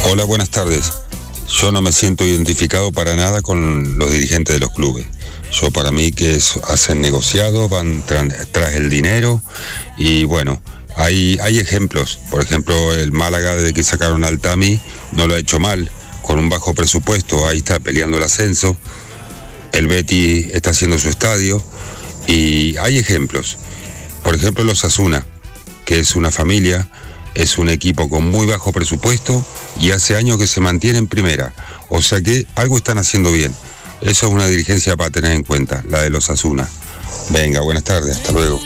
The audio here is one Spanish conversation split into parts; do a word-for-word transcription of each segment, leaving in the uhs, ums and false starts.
Hola, buenas tardes. Yo no me siento identificado para nada con los dirigentes de los clubes. Yo para mí que es, hacen negociados, van tra- tras el dinero y bueno, hay, hay ejemplos. Por ejemplo, el Málaga, desde que sacaron al Tami, no lo ha hecho mal, con un bajo presupuesto, ahí está peleando el ascenso. El Betis está haciendo su estadio y hay ejemplos. Por ejemplo, los Osasuna, que es una familia, es un equipo con muy bajo presupuesto y hace años que se mantiene en primera. O sea que algo están haciendo bien. Eso es una dirigencia para tener en cuenta, la de los Osasuna. Venga, buenas tardes, hasta luego.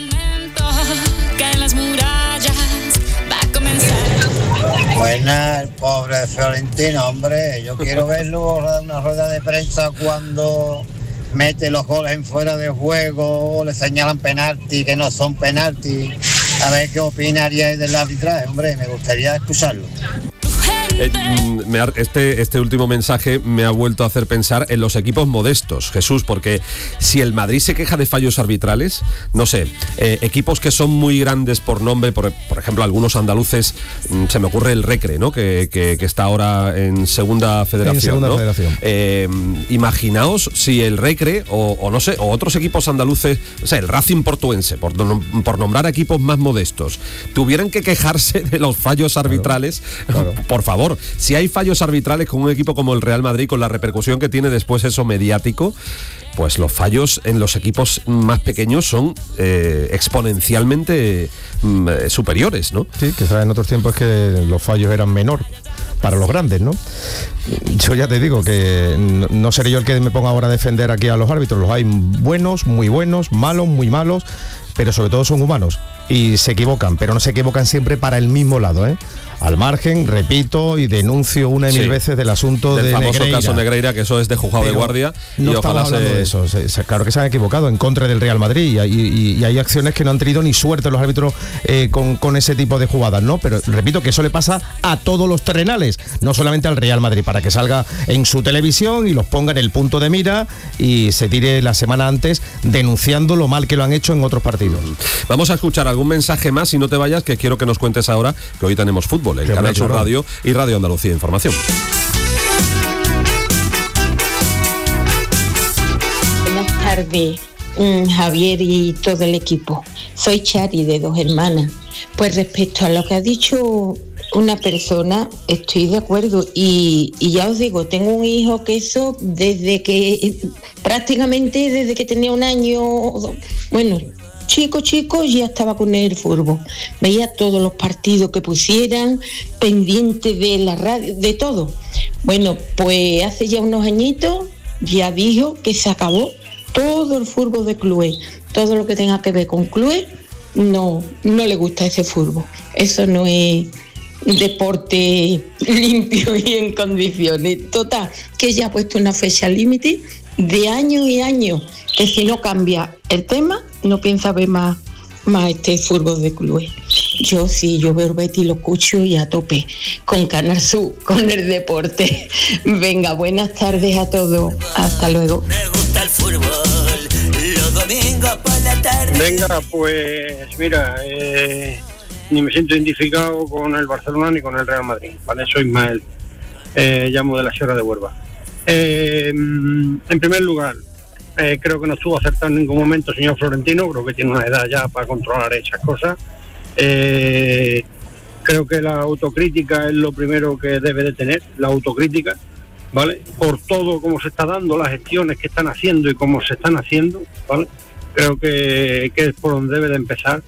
Buenas, el pobre Florentino, hombre. Yo quiero verlo dar una rueda de prensa cuando mete los goles en fuera de juego, le señalan penalti que no son penalti. A ver qué opinaría del arbitraje, hombre, me gustaría escucharlo. Eh, me ha, este, este último mensaje me ha vuelto a hacer pensar en los equipos modestos, Jesús, porque si el Madrid se queja de fallos arbitrales, no sé, eh, equipos que son muy grandes por nombre, por, por ejemplo, algunos andaluces, se me ocurre el Recre, ¿no? Que, que, que está ahora en Segunda Federación, en segunda ¿no? Federación. Eh, imaginaos si el Recre o, o no sé, o otros equipos andaluces, o sea, el Racing Portuense, por, por nombrar equipos más modestos, tuvieran que quejarse de los fallos arbitrales, claro, claro. Por favor. Si hay fallos arbitrales con un equipo como el Real Madrid, con la repercusión que tiene después eso mediático, pues los fallos en los equipos más pequeños son eh, exponencialmente mm, superiores, ¿no? Sí, que en otros tiempos es que los fallos eran menor para los grandes, ¿no? Yo ya te digo que no, no seré yo el que me ponga ahora a defender aquí a los árbitros. Los hay buenos, muy buenos, malos, muy malos, pero sobre todo son humanos y se equivocan, pero no se equivocan siempre para el mismo lado, ¿eh? Al margen, repito y denuncio una y sí. mil veces del asunto del de famoso Negreira. caso Negreira, que eso es de juzgado de guardia. No y estamos ojalá hablando se... de eso. Se, se, claro que se han equivocado en contra del Real Madrid y, y, y hay acciones que no han tenido ni suerte los árbitros eh, con, con ese tipo de jugadas, ¿no? Pero repito que eso le pasa a todos los terrenales, no solamente al Real Madrid, para que salga en su televisión y los ponga en el punto de mira y se tire la semana antes denunciando lo mal que lo han hecho en otros partidos. Vamos a escuchar algún mensaje más y no te vayas, que quiero que nos cuentes ahora que hoy tenemos fútbol en Canal Sur Radio y Radio Andalucía Información. Buenas tardes, Javier y todo el equipo. Soy Chari de Dos Hermanas. Pues respecto a lo que ha dicho una persona, estoy de acuerdo y, y ya os digo, tengo un hijo que eso desde que prácticamente desde que tenía un año, bueno, chico, chico, ya estaba con el fútbol. Veía todos los partidos que pusieran, pendiente de la radio, de todo. Bueno, pues hace ya unos añitos ya dijo que se acabó todo el fútbol de clubes. Todo lo que tenga que ver con clubes, no, no le gusta ese fútbol. Eso no es deporte limpio y en condiciones. Total, que ya ha puesto una fecha límite de años y años, que si no cambia el tema, no piensa ver más, más este fútbol de clubes. Yo sí, yo veo Betty, lo escucho y a tope, con Canal Sur, con el deporte. Venga, buenas tardes a todos, hasta luego. Me gusta el fútbol, los domingos por la tarde. Venga, pues mira, eh, ni me siento identificado con el Barcelona ni con el Real Madrid, ¿vale? Soy Ismael, eh, llamo de la Sierra de Huelva. Eh, en primer lugar, eh, creo que no estuvo acertado en ningún momento el señor Florentino, creo que tiene una edad ya para controlar esas cosas. Eh, creo que la autocrítica es lo primero que debe de tener, la autocrítica, ¿vale? Por todo cómo se está dando, las gestiones que están haciendo y cómo se están haciendo, ¿vale? Creo que, que es por donde debe de empezar.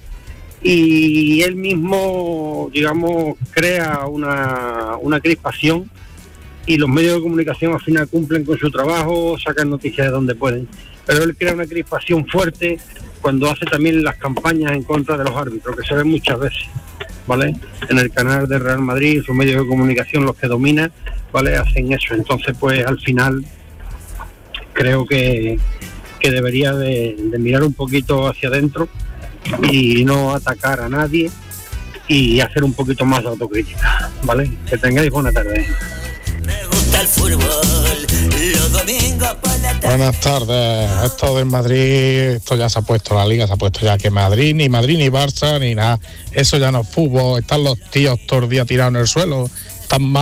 Y él mismo, digamos, crea una, una crispación y los medios de comunicación al final cumplen con su trabajo, sacan noticias de donde pueden. Pero él crea una crispación fuerte cuando hace también las campañas en contra de los árbitros, que se ven muchas veces, ¿vale? En el canal de Real Madrid, sus medios de comunicación, los que dominan, ¿vale? Hacen eso. Entonces, pues al final creo que, que debería de, de mirar un poquito hacia adentro y no atacar a nadie y hacer un poquito más de autocrítica, ¿vale? Que tengáis buena tarde. Me gusta el fútbol, los domingos por la tarde. Buenas tardes. Esto del Madrid, esto ya se ha puesto, la liga se ha puesto ya que Madrid, ni Madrid, ni Barça, ni nada. Eso ya no es fútbol. Están los tíos todos los días tirados en el suelo. Están mal.